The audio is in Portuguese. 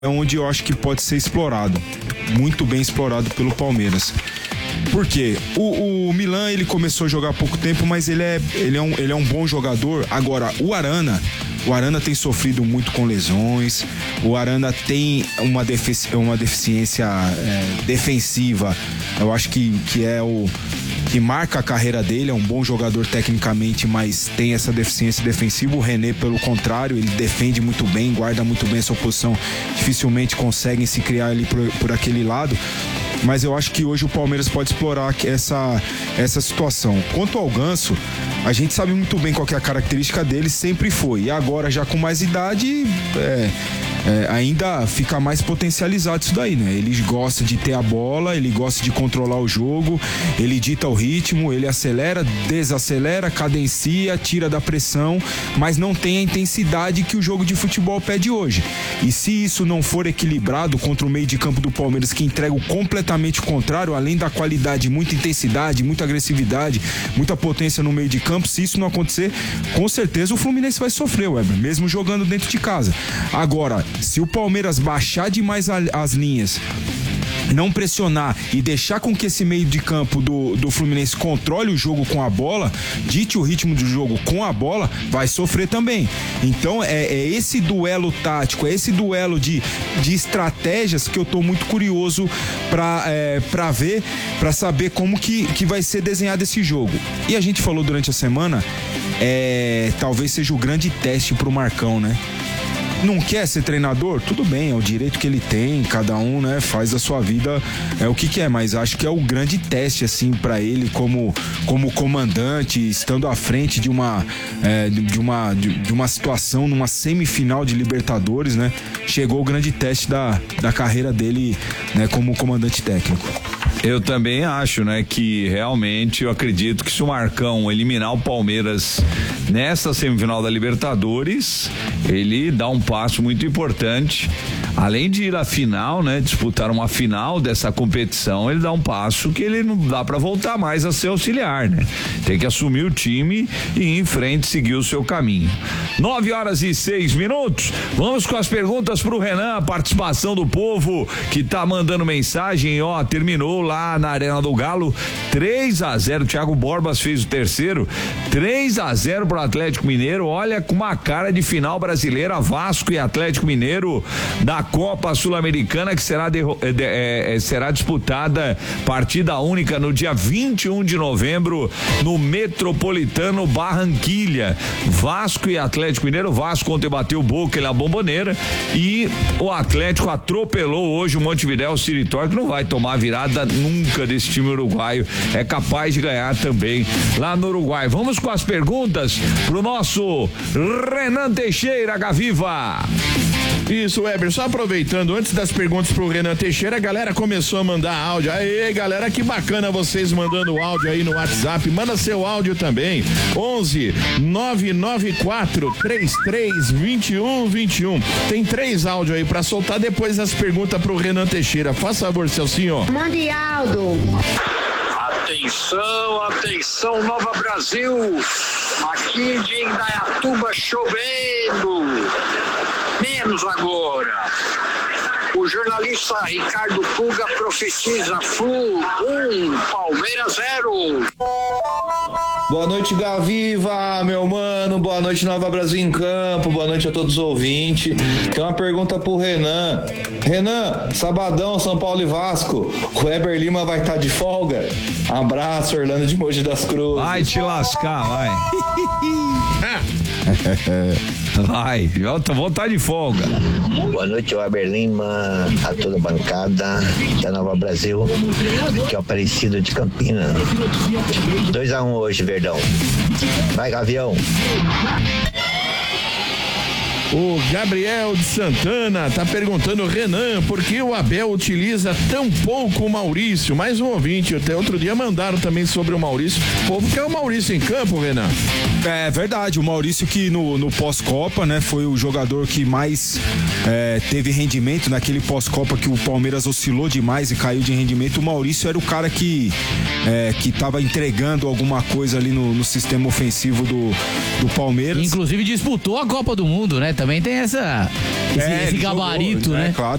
é onde eu acho que pode ser explorado, muito bem explorado pelo Palmeiras. Por quê? O Milan, ele começou a jogar há pouco tempo, mas ele é um bom jogador. Agora, o Arana tem sofrido muito com lesões, o Arana tem uma deficiência defensiva, eu acho que é o que marca a carreira dele. É um bom jogador tecnicamente, mas tem essa deficiência defensiva. O René, pelo contrário, ele defende muito bem, guarda muito bem a sua posição, dificilmente conseguem se criar ali por aquele lado. Mas eu acho que hoje o Palmeiras pode explorar essa situação. Quanto ao Ganso, a gente sabe muito bem qual que é a característica dele, sempre foi. E agora, já com mais idade, ainda fica mais potencializado isso daí, né? Ele gosta de ter a bola, ele gosta de controlar o jogo, ele dita o ritmo, ele acelera, desacelera, cadencia, tira da pressão, mas não tem a intensidade que o jogo de futebol pede hoje. E se isso não for equilibrado contra o meio de campo do Palmeiras, que entrega o completamente o contrário, além da qualidade, muita intensidade, muita agressividade, muita potência no meio de campo, se isso não acontecer, com certeza o Fluminense vai sofrer, Weber, mesmo jogando dentro de casa. Agora, se o Palmeiras baixar demais as linhas, não pressionar e deixar com que esse meio de campo do Fluminense controle o jogo com a bola, dite o ritmo do jogo com a bola, vai sofrer também. Então é esse duelo tático, é esse duelo de estratégias que eu tô muito curioso para ver, para saber como que vai ser desenhado esse jogo. E a gente falou durante a semana, talvez seja o grande teste pro Marcão, né? Não quer ser treinador? Tudo bem, é o direito que ele tem, cada um, né, faz da sua vida o que quer, mas acho que é o grande teste, assim, pra ele como comandante, estando à frente de uma situação numa semifinal de Libertadores, né? Chegou o grande teste da carreira dele, né, como comandante técnico. Eu também acho, né, que realmente eu acredito que se o Marcão eliminar o Palmeiras nessa semifinal da Libertadores, ele dá um passo muito importante. Além de ir à final, né, disputar uma final dessa competição, ele dá um passo que ele não dá para voltar mais a ser auxiliar, né? Tem que assumir o time e ir em frente, seguir o seu caminho. 9h06. Vamos com as perguntas pro Renan, a participação do povo que tá mandando mensagem, ó, terminou lá na Arena do Galo, 3-0, Thiago Borbas fez o terceiro, 3-0 pro Atlético Mineiro, olha, com uma cara de final brasileira, Vasco e Atlético Mineiro da Copa Sul-Americana, que será disputada partida única no dia 21 de novembro no Metropolitano Barranquilha. Vasco e Atlético Mineiro. Vasco ontem bateu o Boca na Bombonera e o Atlético atropelou hoje o Montevidéu City Torque, que não vai tomar virada nunca desse time uruguaio, é capaz de ganhar também lá no Uruguai. Vamos com as perguntas pro nosso Renan Teixeira, Gaviva. Isso, Weber, só aproveitando, antes das perguntas pro Renan Teixeira, a galera começou a mandar áudio. Aê, galera, que bacana vocês mandando áudio aí no WhatsApp. Manda seu áudio também. 11 994 33 21 21. Tem 3 áudios aí pra soltar depois das perguntas pro Renan Teixeira. Faça favor, Celcinho. Mande áudio. Atenção, atenção, Nova Brasil. Aqui de Indaiatuba chovendo. Menos agora. O jornalista Ricardo Puga profetiza Flu 1, Palmeiras 0. Boa noite, Gaviva, meu mano. Boa noite, Nova Brasil em Campo. Boa noite a todos os ouvintes. Tem uma pergunta pro Renan. Renan, sabadão, São Paulo e Vasco. O Weber Lima vai estar de folga? Abraço, Orlando de Mogi das Cruzes. Vai te lascar, vai. Vai, eu vou estar de folga. Boa noite, Weber Lima, a toda a bancada da Nova Brasil. Aqui é o Aparecido de Campinas. 2-1 hoje, Verdão. Vai, Gavião. O Gabriel de Santana tá perguntando, Renan, por que o Abel utiliza tão pouco o Maurício? Mais um ouvinte, até outro dia mandaram também sobre o Maurício. O povo quer o Maurício em campo, Renan. É verdade, o Maurício que no pós-Copa, né, foi o jogador que mais teve rendimento naquele pós-Copa que o Palmeiras oscilou demais e caiu de rendimento. O Maurício era o cara que tava entregando alguma coisa ali no sistema ofensivo do Palmeiras. Inclusive disputou a Copa do Mundo, né? também tem esse gabarito, né? Claro,